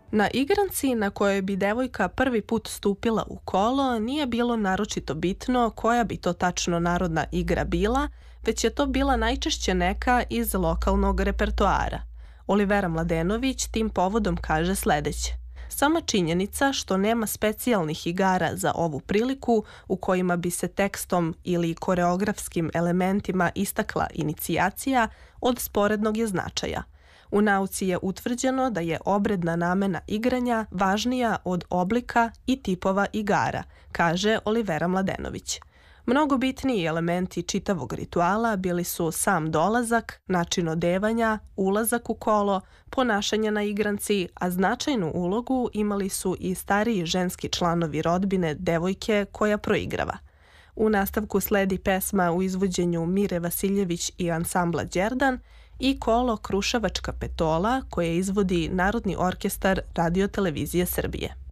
Na igranci na kojoj bi devojka prvi put stupila u kolo nije bilo naročito bitno koja bi to tačno narodna igra bila, već je to bila najčešće neka iz lokalnog repertoara. Olivera Mladenović tim povodom kaže sledeće. Sama činjenica što nema specijalnih igara za ovu priliku u kojima bi se tekstom ili koreografskim elementima istakla inicijacija od sporednog je značaja. U nauci je utvrđeno da je obredna namena igranja važnija od oblika i tipova igara, kaže Olivera Mladenović. Mnogo bitniji elementi čitavog rituala bili su sam dolazak, način odevanja, ulazak u kolo, ponašanje na igranci, a značajnu ulogu imali su i stariji ženski članovi rodbine devojke koja proigrava. U nastavku sledi pesma u izvođenju Mire Vasiljević i ansambla Đerdan i kolo Kruševačka petola koje izvodi Narodni orkestar Radio televizije Srbije.